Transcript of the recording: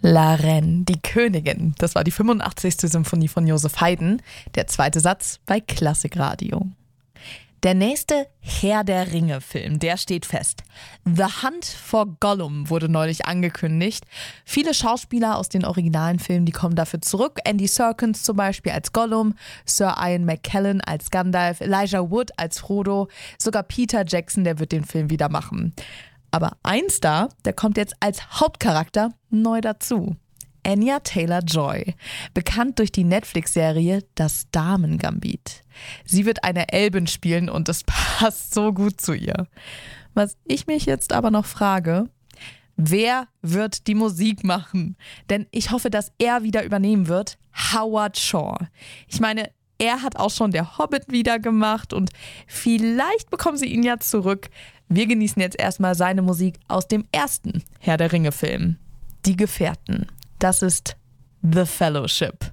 La Reine, die Königin. Das war die 85. Symphonie von Joseph Haydn. Der zweite Satz bei Klassikradio. Der nächste Herr der Ringe-Film, der steht fest. The Hunt for Gollum wurde neulich angekündigt. Viele Schauspieler aus den originalen Filmen, die kommen dafür zurück. Andy Serkins zum Beispiel als Gollum, Sir Ian McKellen als Gandalf, Elijah Wood als Frodo, sogar Peter Jackson, der wird den Film wieder machen. Aber ein Star, der kommt jetzt als Hauptcharakter neu dazu. Anya Taylor-Joy, bekannt durch die Netflix-Serie Das Damengambit. Sie wird eine Elbin spielen und es passt so gut zu ihr. Was ich mich jetzt aber noch frage, wer wird die Musik machen? Denn ich hoffe, dass er wieder übernehmen wird, Howard Shaw. Ich meine, er hat auch schon Der Hobbit wieder gemacht und vielleicht bekommen sie ihn ja zurück. Wir genießen jetzt erstmal seine Musik aus dem ersten Herr der Ringe-Film. Die Gefährten. Das ist The Fellowship.